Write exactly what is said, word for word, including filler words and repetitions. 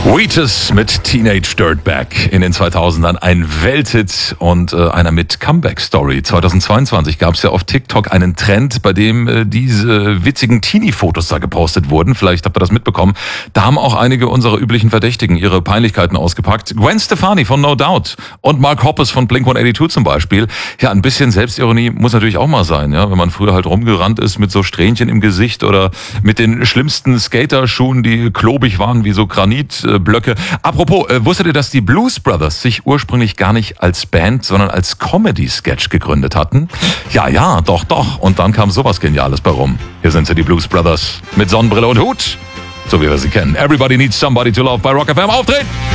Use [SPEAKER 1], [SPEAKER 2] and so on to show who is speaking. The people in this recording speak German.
[SPEAKER 1] Wheatus mit Teenage Dirtbag in den zweitausendern, ein Welthit und äh, einer mit Comeback-Story. zweitausendzweiundzwanzig gab es ja auf TikTok einen Trend, bei dem äh, diese witzigen Teenie-Fotos da gepostet wurden. Vielleicht habt ihr das mitbekommen. Da haben auch einige unserer üblichen Verdächtigen ihre Peinlichkeiten ausgepackt. Gwen Stefani von No Doubt und Mark Hoppus von Blink hundertachtzig zum Beispiel. Ja, ein bisschen Selbstironie muss natürlich auch mal sein, ja, wenn man früher halt rumgerannt ist mit so Strähnchen im Gesicht oder mit den schlimmsten Skaterschuhen, die klobig waren wie so Granit. Blöcke. Apropos, äh, wusstet ihr, dass die Blues Brothers sich ursprünglich gar nicht als Band, sondern als Comedy-Sketch gegründet hatten? Ja, ja, doch, doch. Und dann kam sowas Geniales bei rum. Hier sind sie, die Blues Brothers. Mit Sonnenbrille und Hut. So wie wir sie kennen. Everybody Needs Somebody to Love bei Rock F M. Auftreten!